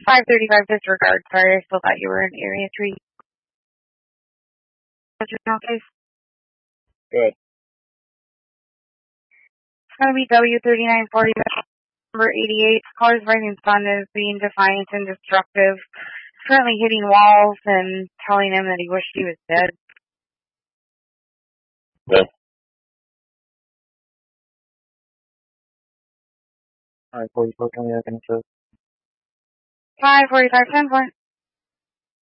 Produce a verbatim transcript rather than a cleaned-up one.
five thirty-five disregard. Sorry, I still thought you were in area three. What's your case? Good. It's going to be W thirty-nine forty, number eighty-eight. Caller's rising son is being defiant and destructive. He's currently hitting walls and telling him that he wished he was dead. Good. Alright, forty-four, twenty, I can assist. five forty-five, ten point.